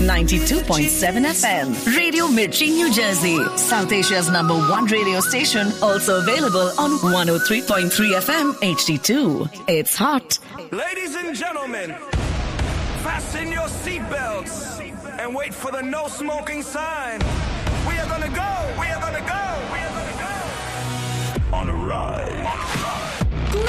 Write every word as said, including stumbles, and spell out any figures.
ninety-two point seven F M. Radio Mirchi, New Jersey. South Asia's number one radio station. Also available on one oh three point three F M H D two. It's hot. Ladies and gentlemen, fasten your seatbelts and wait for the no smoking sign.